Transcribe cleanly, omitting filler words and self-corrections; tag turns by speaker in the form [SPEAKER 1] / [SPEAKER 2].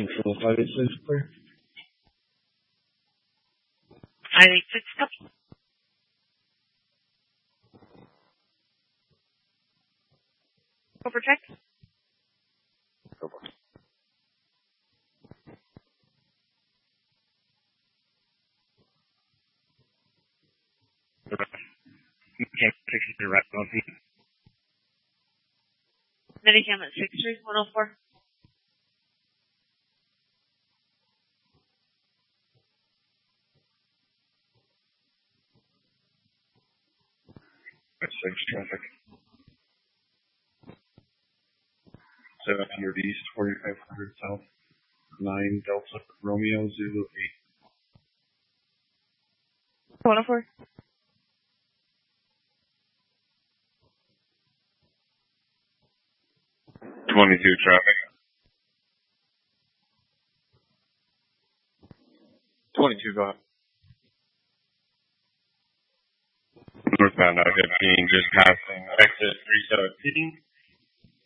[SPEAKER 1] Control 586, clear.
[SPEAKER 2] 586, copy. Go for check.
[SPEAKER 1] Go for it.
[SPEAKER 3] Okay, 63 right above me.
[SPEAKER 2] Medicam at 63104.
[SPEAKER 1] That's 6 traffic. 700 East, 4500 South, 9 Delta Romeo Zulu 8.
[SPEAKER 2] 104.
[SPEAKER 1] Traffic. 22, go ahead.
[SPEAKER 3] Northbound I-15, just passing exit 317.